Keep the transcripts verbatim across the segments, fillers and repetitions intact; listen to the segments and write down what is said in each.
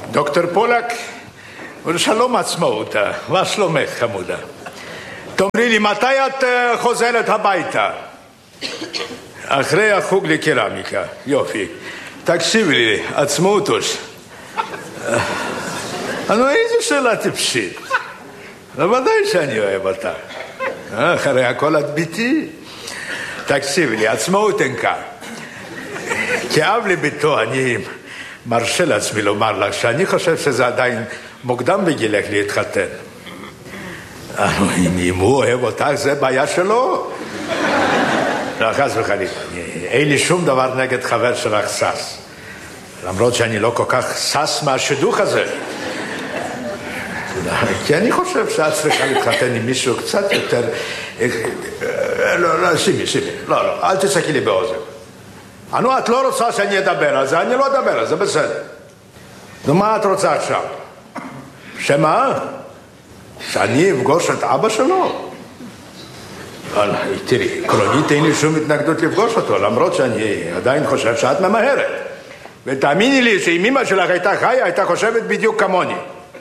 דוקטור פולק, ושלום עצמאותה, מה שלומך חמודה? תאמרי לי, מתי את חוזרת הביתה? אחרי החוג לקרמיקה, יופי. תקשיבי לי, עצמאותוש. נו, איזה שאלה טיפשית. בוודאי שאני אוהב אותך. אחרי הכל את ביתי. תקשיבי לי, עצמאות אין כאן. כאב לביתו אני מרשה לעצמי לומר לך שאני חושב שזה עדיין מוקדם בגילך להתחתן. אם הוא אוהב אותך זה בעיה שלו. לא, חס וחלילה, אין לי שום דבר נגד חבר שלך סס, למרות שאני לא כל כך סס מהשידוך הזה, כי אני חושב שאת צריכה להתחתן עם מישהו קצת יותר... לא, לא, שימי, שימי, לא, לא, אל תצחקי לי באוזן. נו, את לא רוצה שאני אדבר על זה, אני לא אדבר על זה, בסדר. נו, מה את רוצה עכשיו? שמה? שאני אפגוש את אבא שלו? תראי, עקרונית אין לי שום התנגדות לפגוש אותו, למרות שאני עדיין חושב שאת ממהרת. ותאמיני לי שאם אמא שלך הייתה חיה, הייתה חושבת בדיוק כמוני.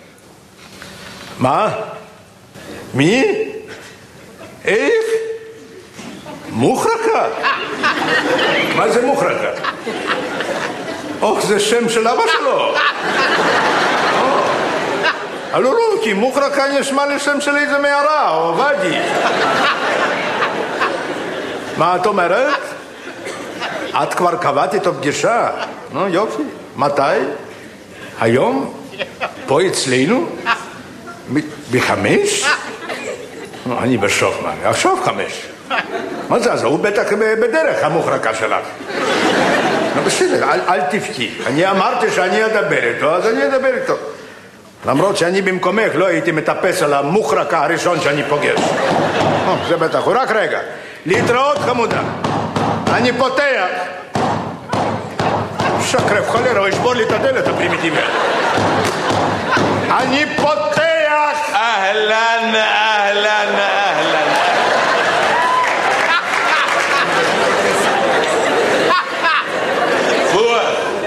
מה? מי? איך? מוחרקה? מה זה מוחרקה? אוח, זה שם של אבא שלו. לא, לא, כי מוחרקה נשמע לשם של איזה מערה, או ואדי. מה את אומרת? את כבר קבעת איתו פגישה? נו, יופי. מתי? היום? פה אצלנו? בחמש? אני בשוק, מה? עכשיו חמש. מה זה? אז הוא בטח בדרך המוחרקה שלך. בסדר, אל תבכי. אני אמרתי שאני אדבר איתו, אז אני אדבר איתו. למרות שאני במקומך לא הייתי מטפס על המוחרקה הראשון שאני פוגש. זה בטח, רק רגע. להתראות חמודה. אני פותח. שקרב חלרה, הוא ישבור לי את הדלת הפרימיטיבית. אני פותח. אהלן, אהלן, אהלן. פואד.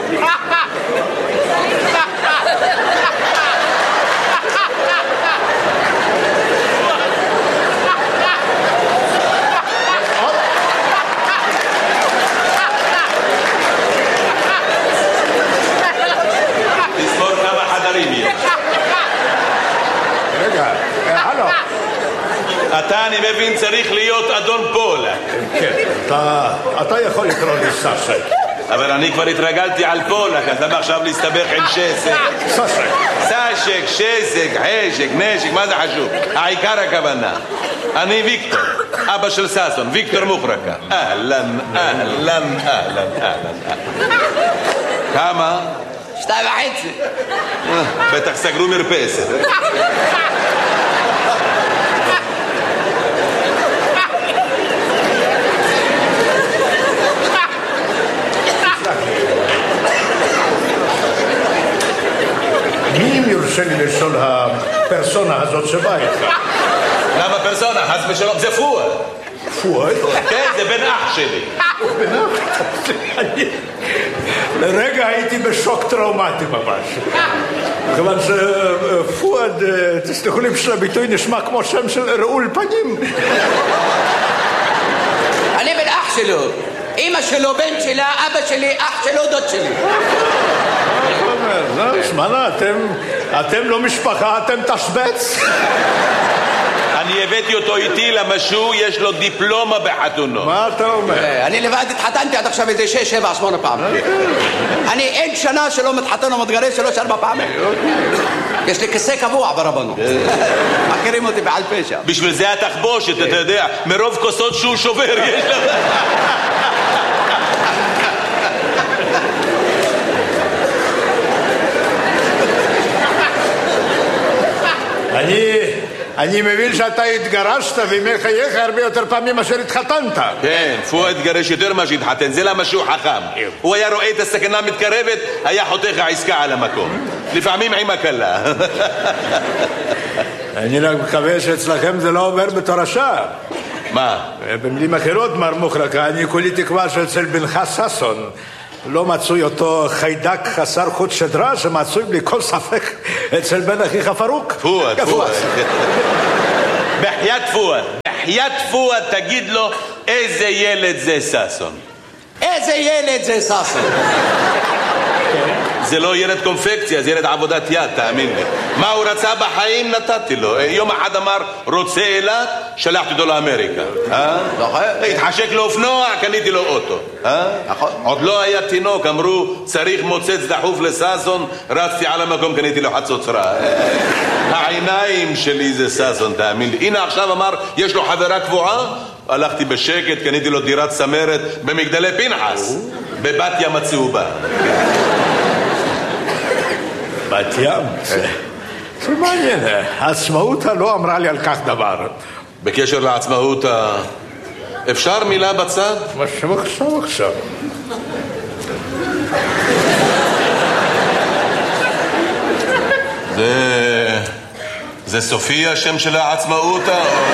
תספור כמה חדרים יש. רגע, הלו. אתה, אני מבין, צריך להיות אדון פולק. כן, אתה יכול לקרוא לי סשק. אבל אני כבר התרגלתי על פולק, אז למה עכשיו להסתבך עם שסק? סשק. סשק, שסק, חשק, נשק, מה זה חשוב? העיקר הכוונה. אני ויקטור, אבא של ססון, ויקטור מוחרקה. אהלן, אהלן, אהלן, אהלן. כמה? שתיים וחצי. בטח סגרו מרפסת. מי אם יורשה לי לשאול הפרסונה הזאת שבאה איתך? למה פרסונה? חס ושלום, זה פואד. פואד? כן, זה בן אח שלי. בן אח? לרגע הייתי בשוק טראומטי ממש. כיוון שפואד, תסלחו לי בשביל הביטוי, נשמע כמו שם של רעול פנים. אני בן אח שלו. אמא שלו, בן שלה, אבא שלי, אח שלו, דוד שלי. שמענה, אתם לא משפחה, אתם תשבץ. אני הבאתי אותו איתי למשהו, יש לו דיפלומה בחתונות. מה אתה אומר? אני לבד התחתנתי עד עכשיו איזה שש, שבע, שמונה פעמים. אני אין שנה שלא מתחתן או מתגרש שלוש, ארבע פעמים. יש לי כיסא קבוע ברבנות. מכירים אותי בעל פשע. בשביל זה התחבושת, אתה יודע, מרוב כוסות שהוא שובר יש לך. אני... אני מבין שאתה התגרשת ומחייך הרבה יותר פעמים מאשר התחתנת. כן, פואד התגרש יותר מה שהתחתן, זה למה שהוא חכם. הוא היה רואה את הסכנה מתקרבת, היה חותך העסקה על המקום. לפעמים עם הקלה. אני רק מקווה שאצלכם זה לא עובר בתור השאר. מה? במילים אחרות, מר מוחרקה, אני כולי תקווה שאצל בנך ססון לא מצוי אותו חיידק חסר חוט שדרה שמצוי בלי כל ספק אצל בן אחיך פרוק. פואד, פואד. בחיית פואד, בחיית פואד תגיד לו איזה ילד זה ששון. איזה ילד זה ששון? זה לא ילד קונפקציה, זה ילד עבודת יד, תאמין לי. מה הוא רצה בחיים נתתי לו. יום אחד אמר רוצה אילת, שלחתי אותו לאמריקה. התחשק לו אופנוע, קניתי לו אוטו. עוד לא היה תינוק, אמרו צריך מוצץ דחוף לששון, רצתי על המקום, קניתי לו חצוצרה. העיניים שלי זה ששון, תאמין לי. הנה עכשיו אמר יש לו חברה קבועה, הלכתי בשקט, קניתי לו דירת צמרת במגדלי פנחס, בבת ים הצהובה. בת ים? זה מעניין, העצמאות לא אמרה לי על כך דבר. בקשר לעצמאות, אפשר מילה בצד? עכשיו, עכשיו, עכשיו. זה... זה סופי השם של העצמאות?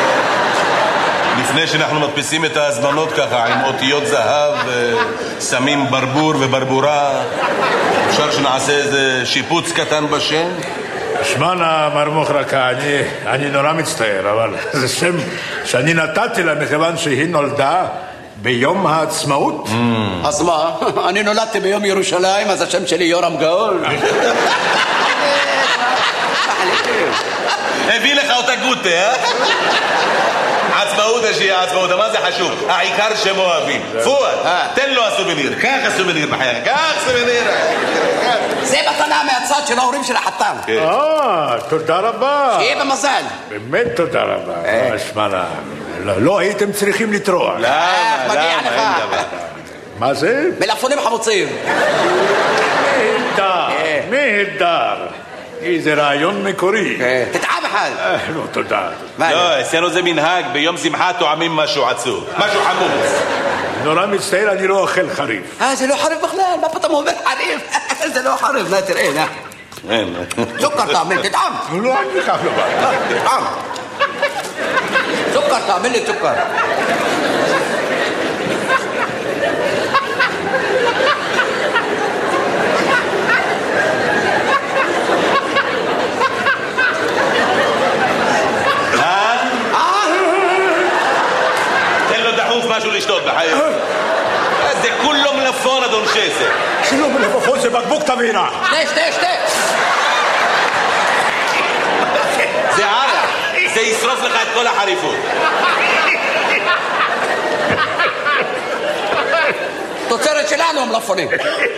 לפני שאנחנו מדפיסים את ההזמנות ככה עם אותיות זהב, שמים ברבור וברבורה, אפשר שנעשה איזה שיפוץ קטן בשם? שמענה מר מוחרקה, אני, אני נורא מצטער, אבל זה שם שאני נתתי לה מכיוון שהיא נולדה ביום העצמאות. אז מה? אני נולדתי ביום ירושלים, אז השם שלי יורם גאול. הביא לך אותה גוטה, אה? עצמאות השיעה, עצמאות, מה זה חשוב? העיקר שהם אוהבים. פואד, תן לו הסובניר, קח הסובניר בחייך, קח סובניר. זה מתנה מהצד של ההורים של החתן. אה, תודה רבה. שיהיה במזל. באמת תודה רבה. שמענה, לא הייתם צריכים לטרוח. למה? מגיע לך. מה זה? מלפפונים חמוצים. נהדר, נהדר. איזה רעיון מקורי. תטעם אחד. לא, תודה. לא, אצלנו זה מנהג, ביום שמחה טועמים משהו עצוב, משהו חמוץ. נורא מצטער, אני לא אוכל חריף. אה, זה לא חריף בכלל, מה פתאום אומר חריף? זה לא חריף, נה תראה, נה. סוכר תאמין, תטעם. לא, אני כך לא בא. תטעם. סוכר תאמין לי, סוכר. משהו לשתות בחיים. זה כולו מלפון, אדון שסר. שלא מלפפון, זה בקבוק תבינה. שתה, שתה, שתה. זה ערק, זה ישרוף לך את כל החריפות. תוצרת שלנו המלפפונים.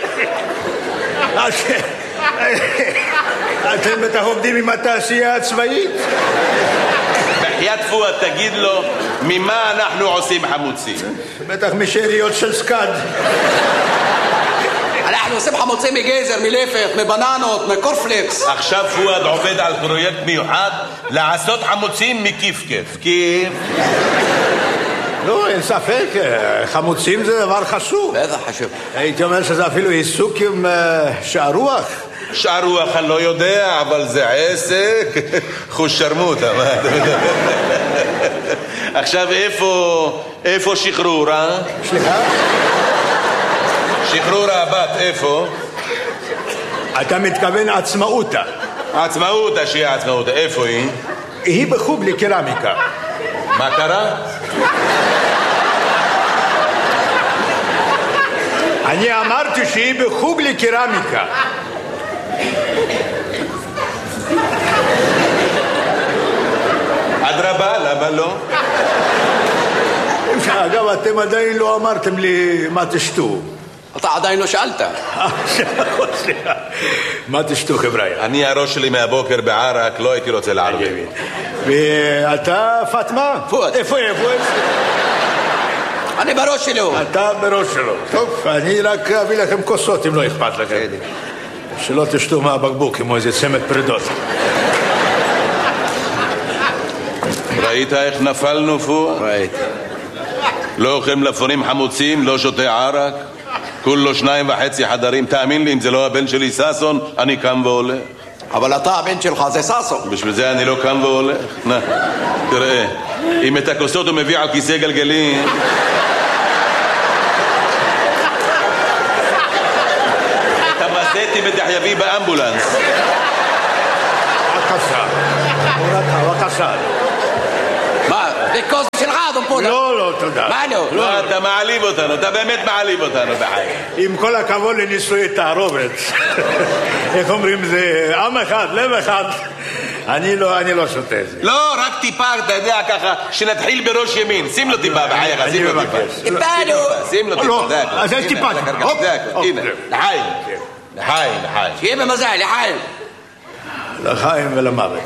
אתם בטח עובדים עם התעשייה הצבאית? בחיית פואד, תגיד לו ממה אנחנו עושים חמוצים. בטח משאריות של סקאד. אנחנו עושים חמוצים מגזר, מלפת, מבננות, מקורפלקס. עכשיו פואד עובד על פרויקט מיוחד לעשות חמוצים מכיף-כיף. כיף. לא, אין ספק, חמוצים זה דבר חשוב. בטח חשוב. הייתי אומר שזה אפילו עיסוק עם שערוח. שערוח אני לא יודע, אבל זה עסק. חוש שרמוטה, מה אתה מדבר? עכשיו איפה, איפה שחרורה? סליחה? שחרורה הבת, איפה? אתה מתכוון עצמאותה. עצמאותה, שהיא עצמאותה, איפה היא? היא בחוג לקרמיקה. מה קרה? אני אמרתי שהיא בחוג לקרמיקה. אדרבה, למה לא? אגב, אתם עדיין לא אמרתם לי מה תשתו. אתה עדיין לא שאלת. סליחה. מה תשתו, חבר'ה? אני הראש שלי מהבוקר בערק, לא הייתי רוצה לערבי. ואתה, פאטמה? פואד. איפה, איפה? אני בראש שלו. אתה בראש שלו. טוב, אני רק אביא לכם כוסות אם לא אכפת לכם. שלא תשתו מהבקבוק כמו איזה צמד פרידות. ראית איך נפלנו פואד? ראיתי. לא אוכל מלפפונים חמוצים, לא שותה ערק, כולו שניים וחצי חדרים. תאמין לי, אם זה לא הבן שלי ששון, אני קם והולך. אבל אתה הבן שלך זה ששון. בשביל זה אני לא קם והולך. נה, תראה, אם את הכוסות הוא מביא על כיסא גלגלים, אני בטח יביא באמבולנס. בבקשה. בבקשה. מה? זה כוס שלך, אדון פולה. לא, לא, תודה. מה לא? לא, אתה מעליב אותנו, אתה באמת מעליב אותנו בחיי. עם כל הכבוד לנישואי תערובת. איך אומרים, זה עם אחד, לב אחד. אני לא, אני לא שותה את זה. לא, רק טיפה, אתה יודע, ככה, שנתחיל בראש ימין. שים לו טיפה בחייך, שים לו טיפה. טיפה, נו. שים לו טיפה, לא, זה הכל. אז יש טיפה. הופ, הופ. הנה, לחיים. לחיים, לחיים. שיהיה במזל, לחיים. לחיים ולמוות.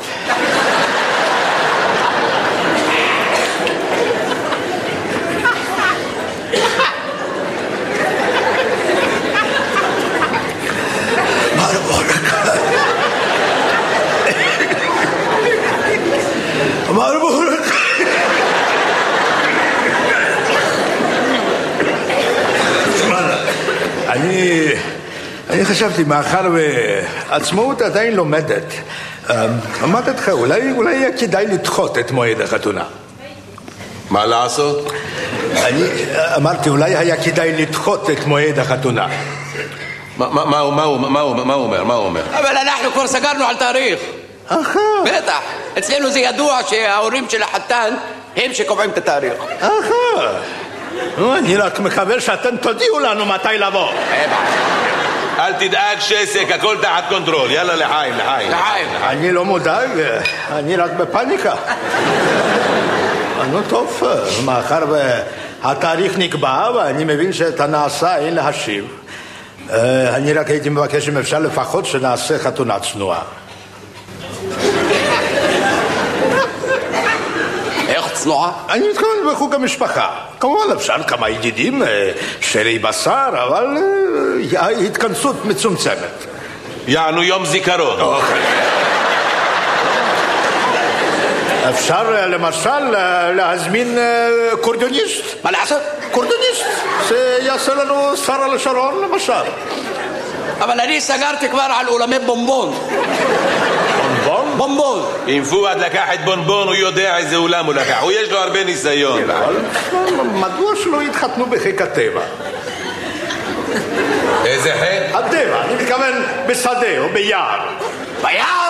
אני, אני חשבתי, מאחר ועצמאות עדיין לומדת, אמרתי לך, אולי, אולי יהיה כדאי לדחות את מועד החתונה. מה לעשות? אני אמרתי, אולי היה כדאי לדחות את מועד החתונה. מה הוא אומר? מה הוא אומר? אבל אנחנו כבר סגרנו על תאריך. אחר. בטח. אצלנו זה ידוע שההורים של החתן הם שקובעים את התאריך. אחר. אני רק מקווה שאתם תודיעו לנו מתי לבוא. אל תדאג שסק, הכל תחת קונטרול. יאללה לחיים, לחיים. לחיים. אני לא מודאג, אני רק בפניקה. נו טוב, מאחר והתאריך נקבע ואני מבין שאת הנעשה אין להשיב, אני רק הייתי מבקש אם אפשר לפחות שנעשה חתונה צנועה. איך צנועה? אני מתכוון בחוג המשפחה. כמובן אפשר כמה ידידים, שרי בשר, אבל התכנסות מצומצמת. יענו יום זיכרון. אפשר למשל להזמין קורדוניסט. מה לעשות? קורדוניסט. זה יעשה לנו שרה לשרון למשל. אבל אני סגרתי כבר על אולמי בומבון. בומבון? בומבון. אם פואד לקח את בונבון, הוא יודע איזה אולם הוא לקח. הוא יש לו הרבה ניסיון. מדוע שלא יתחתנו בחיק הטבע? איזה חיק? הטבע, אני מתכוון בשדה או ביער. ביער?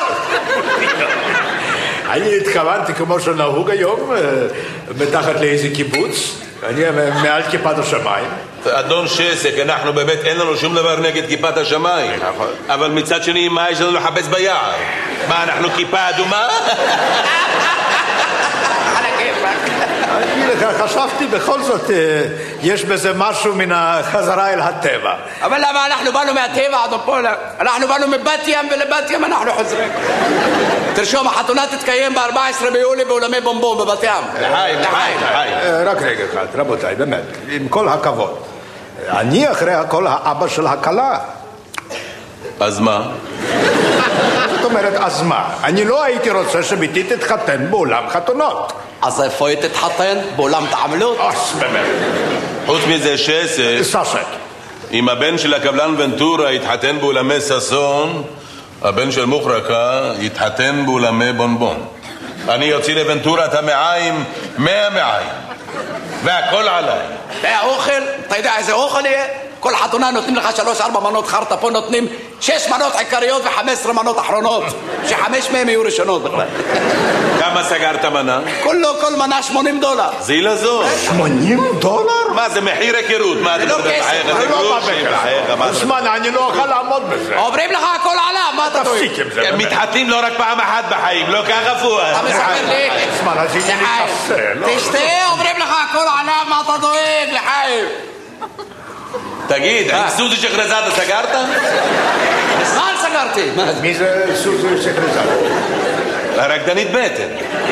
אני התכוונתי כמו שנהוג היום, מתחת לאיזה קיבוץ, אני מעל כיפת השמיים. אדון שסק, אנחנו באמת אין לנו שום דבר נגד כיפת השמיים. אבל מצד שני, מה יש לנו לחפש ביער? מה, אנחנו כיפה אדומה? אני לך, חשבתי בכל זאת, יש בזה משהו מן החזרה אל הטבע. אבל למה אנחנו באנו מהטבע, אדון פולה? אנחנו באנו מבת ים ולבת ים אנחנו חוזרים. תרשום, החתונה תתקיים ב-ארבעה עשר ביולי באולמי בומבון בבת ים. לחיים, לחיים, לחיים. רק רגע אחד, רבותיי, באמת, עם כל הכבוד. אני אחרי הכל האבא של הכלה. אז מה? זאת אומרת, אז מה? אני לא הייתי רוצה שביתי תתחתן באולם חתונות. אז איפה היא תתחתן? באולם תעמלות? אז באמת. חוץ מזה שסק, ססק. אם הבן של הקבלן ונטורה יתחתן באולמי ססון, הבן של מוחרקה יתחתן באולמי בונבון. אני יוציא לוונטורה את המעיים, מאה מעיים. והכל עליי. והאוכל, אתה יודע איזה אוכל יהיה? כל חתונה נותנים לך שלוש ארבע מנות חרטה, פה נותנים שש מנות עיקריות וחמש עשרה מנות אחרונות, שחמש מהם יהיו ראשונות בכלל. כמה סגרת מנה? כולו, כל מנה שמונים דולר. זילה זו. שמונים דולר? מה זה מחיר היכרות? מה זה לא כסף, זה לא בבקר. זמן, אני לא אוכל לעמוד בזה. אומרים לך הכל עליו, מה אתה טועה? תפסיק עם זה. הם מתחתנים לא רק פעם אחת בחיים, לא ככה פואד. אתה מספר לי? זמן, אז הנה לי קפה. תשתה, אומרים לך הכל עליו, מה אתה דואג, לחיים? תגיד, עם סוזי שחרזאדה סגרת? מזמן סגרתי. מי זה סוזי שחרזאדה? הרקדנית בטן.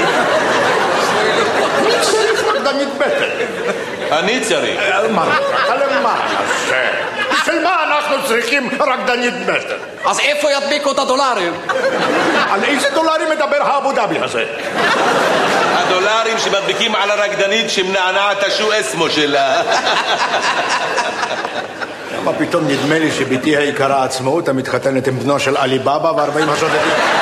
מי צריך רקדנית בטן? אני צריך. מה? למה? בשביל מה אנחנו צריכים רקדנית בטן? אז איפה ידביקו את הדולרים? על איזה דולרים מדבר האבו דאבי הזה? הדולרים שמדביקים על הרקדנית שמנענעת השו אסמו שלה. למה פתאום נדמה לי שביתי היקרה עצמאות המתחתנת עם בנו של עלי בבא וארבעים השודדים?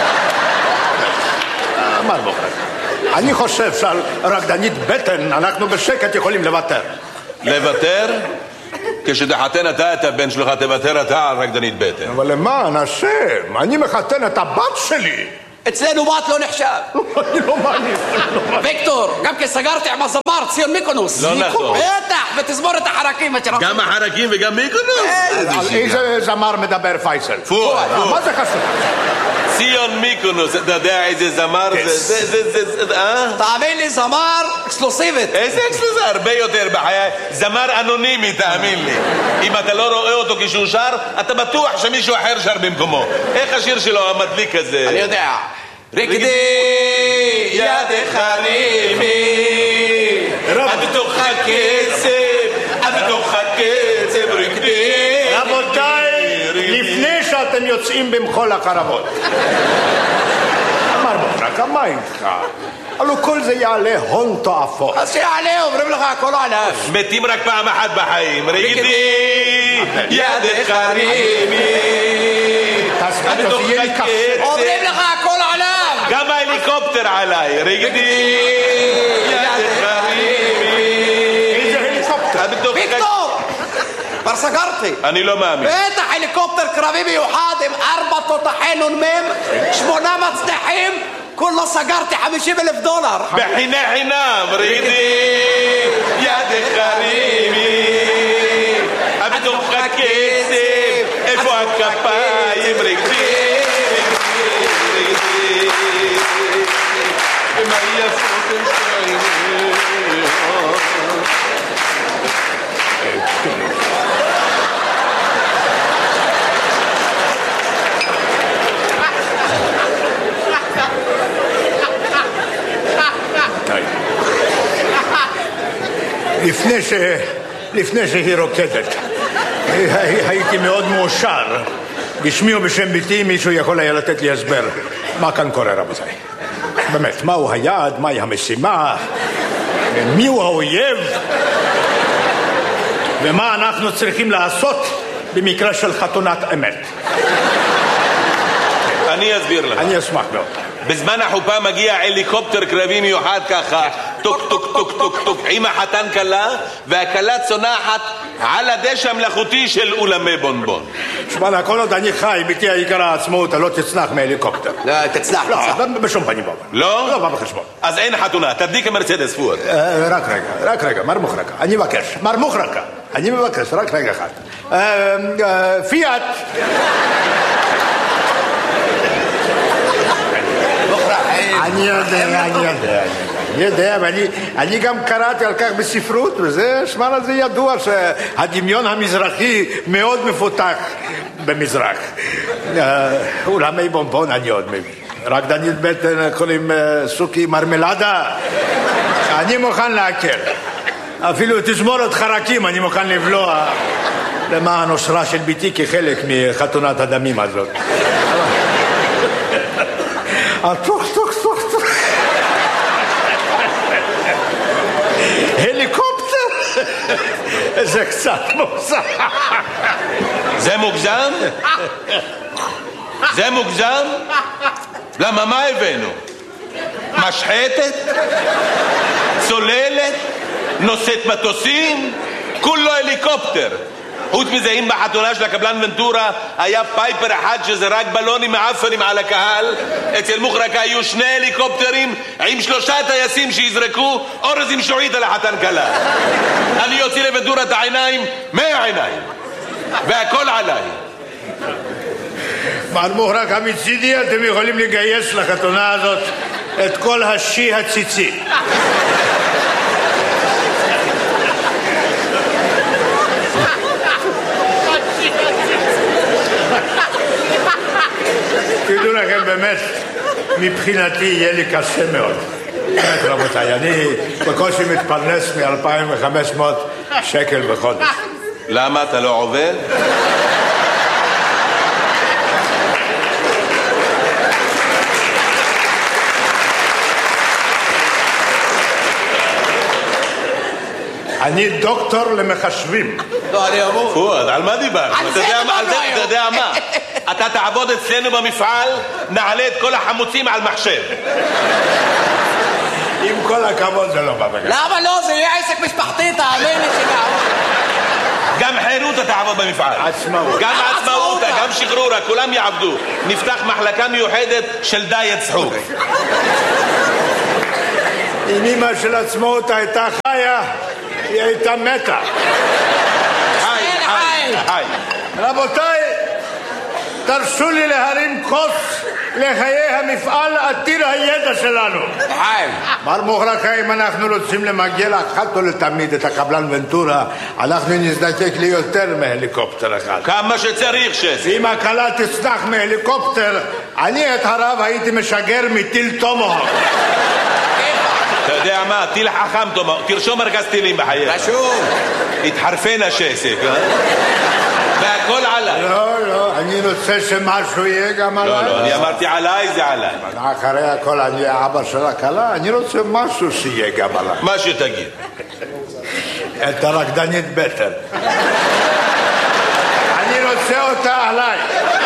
מה מוכרח? אני חושב שעל רקדנית בטן אנחנו בשקט יכולים לוותר. לוותר? כשתחתן אתה את הבן שלך, תוותר אתה על רקדנית בטן. אבל למען השם, אני מחתן את הבת שלי. אצלנו בת לא נחשב. אני לא מאמין. ויקטור, גם כי סגרתי עם הזמר ציון מיקונוס. לא נכון. בטח, ותזמורת החרקים. גם החרקים וגם מיקונוס? על איזה זמר מדבר פייסל? פואד, פואד. מה זה חשוב? ציון מיקונוס, אתה יודע איזה זמר זה? זה, זה, זה, אה? תאמין לי, זמר אקסקלוסיבית. איזה אקסקלוסיבית? הרבה יותר בחיי. זמר אנונימי, תאמין לי. אם אתה לא רואה אותו כשהוא שר, אתה בטוח שמישהו אחר שר במקומו. איך השיר שלו המדליק הזה? אני יודע. רקדי ידך רימי, עד בתוך הכסף, עד בתוך הכסף, רקדי. רבותיי, לפני שאתם יוצאים במחול החרבות, אמר מוחרקה, מה איתך? הלוא כל זה יעלה הון תועפות. אז שיעלה, אומרים לך הכל עליו. מתים רק פעם אחת בחיים. רקדי ידך רימי, עד בתוך הכסף. אומרים לך הכל עליו. גם ההליקופטר עליי. רקדי ידך רימי. איזה הליקופטר? ויקטור! כבר סגרתי. אני לא מאמין. בטח הליקופטר קרבי מיוחד עם ארבע תותחי נ"מ, שמונה מצנחים, כולו סגרתי חמישים אלף דולר. בחינה חינם. רקדי ידך רימי, עד בתוך הכסף, איפה הכפיים? רקדי מה יפות השעים. לפני ש... לפני שהיא רוקדת, הייתי מאוד מאושר. בשמי ובשם ביתי מישהו יכול היה לתת לי הסבר מה כאן קורה, רבותיי. באמת, מהו היעד, מהי המשימה, מיהו האויב, ומה אנחנו צריכים לעשות במקרה של חתונת אמת. אני אסביר לך. אני אשמח מאוד. בזמן החופה מגיע הליקופטר קרבי מיוחד ככה, טוק טוק טוק טוק טוק, עם החתן כלה, והכלה צונחת על הדשא המלאכותי של אולמי בונבון. שמע, כל עוד אני חי, ביתי העיקר העצמאות, לא תצנח מהליקופטר. לא, תצנח. לא, בשום פנים בוא. לא? לא בא בחשבון. אז אין חתונה, תדליק המרצדס פואד. רק רגע, רק רגע, מר מוחרקה, אני מבקש, מר מוחרקה, אני מבקש, רק רגע אחד. פיאט. אני יודע, אני יודע, אני יודע, ואני גם קראתי על כך בספרות, וזה, שמע לזה ידוע שהדמיון המזרחי מאוד מפותח במזרח. אולמי בונבון אני עוד מבין. רקדנית בטן קוראים סוכי מרמלדה, אני מוכן להקל. אפילו תזמורת חרקים אני מוכן לבלוע למען אושרה של ביתי כחלק מחתונת הדמים הזאת. טוק טוק טוק טוק. הליקופטר? זה קצת מוגזם. זה מוגזם? זה מוגזם? למה, מה הבאנו? משחטת? צוללת? נושאת מטוסים? כולו הליקופטר. חוץ מזה, אם בחתונה של הקבלן ונטורה היה פייפר אחד שזרק בלונים מעפנים על הקהל, אצל מוחרקה היו שני הליקופטרים עם שלושה טייסים שיזרקו אורז עם שועית על החתן כלה. אני יוציא לוונטורה את העיניים, מאה עיניים, והכל עליי. מר מוחרקה, מצידי אתם יכולים לגייס לחתונה הזאת את כל השי הציצי. תדעו לכם, באמת, מבחינתי יהיה לי קשה מאוד. באמת, רבותיי, אני בקושי מתפרנס מ-אלפיים וחמש מאות שקל בחודש. למה, אתה לא עובד? אני דוקטור למחשבים. לא, אני אמור. פואד, על מה דיברת? על זה דיברנו היום. אתה יודע מה? אתה תעבוד אצלנו במפעל, נעלה את כל החמוצים על מחשב. עם כל הכבוד זה לא בא בגלל. למה לא? זה יהיה עסק משפחתי, תאמין לי שגם. גם חירותה תעבוד במפעל. עצמאות. גם עצמאותה, גם שחרורה, כולם יעבדו. נפתח מחלקה מיוחדת של דיאט צחוק. אם אמא של עצמאות הייתה חיה, היא הייתה מתה. חי, חי, חי. רבותיי, תרשו לי להרים כוס לחיי המפעל עתיר הידע שלנו. חיים. מר מוחרקה, אם אנחנו רוצים למגל אחת ולתמיד את הקבלן ונטורה, אנחנו נזדקק ליותר מהליקופטר אחד. כמה שצריך שס. אם הקלה תצנח מהליקופטר, אני את הרב הייתי משגר מטיל תומוהוק. אתה יודע מה, טיל חכם תומוהוק, תרשום מרכז טילים בחייך. חשוב. התחרפן השסק, אה? והכל עליי. לא, לא, אני רוצה שמשהו יהיה גם עליי. לא, לא, אני אמרתי עליי, זה עליי. אחרי הכל אני האבא של הכלה, אני רוצה משהו שיהיה גם עליי. מה שתגיד. את הרקדנית בטר. אני רוצה אותה עליי.